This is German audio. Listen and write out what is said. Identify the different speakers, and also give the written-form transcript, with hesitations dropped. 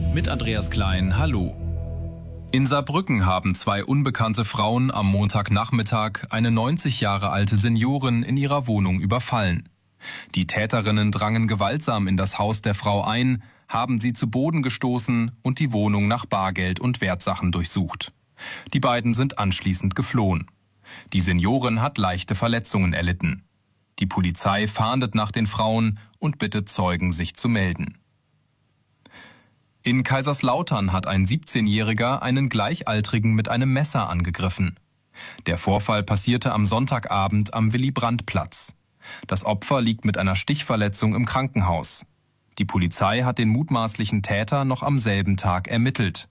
Speaker 1: Mit Andreas Klein, hallo. In Saarbrücken haben zwei unbekannte Frauen am Montagnachmittag eine 90 Jahre alte Seniorin in ihrer Wohnung überfallen. Die Täterinnen drangen gewaltsam in das Haus der Frau ein, haben sie zu Boden gestoßen und die Wohnung nach Bargeld und Wertsachen durchsucht. Die beiden sind anschließend geflohen. Die Seniorin hat leichte Verletzungen erlitten. Die Polizei fahndet nach den Frauen und bittet Zeugen, sich zu melden. In Kaiserslautern hat ein 17-Jähriger einen Gleichaltrigen mit einem Messer angegriffen. Der Vorfall passierte am Sonntagabend am Willy-Brandt-Platz. Das Opfer liegt mit einer Stichverletzung im Krankenhaus. Die Polizei hat den mutmaßlichen Täter noch am selben Tag ermittelt.